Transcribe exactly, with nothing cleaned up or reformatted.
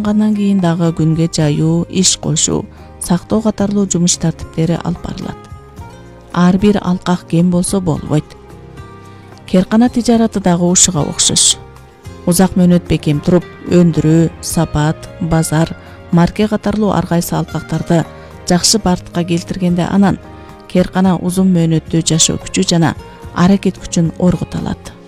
Андан кийин дагы күнгө жаюу, иш кошуу, сактоо катарлуу жумуш тартиптери алып барылат. Ар бир алкак кем болсо болбойт. Керкана тижараты дагы ушуга окшош. Узак мөөнөт бекем туруп, өндүрүү, сапат, базар, марке катарлуу ар кайсы алкактарды жакшы бартка келтиргенде анан керкана узун мөөнөттүү жашоо күчү жана аракет күчүн оргута алат.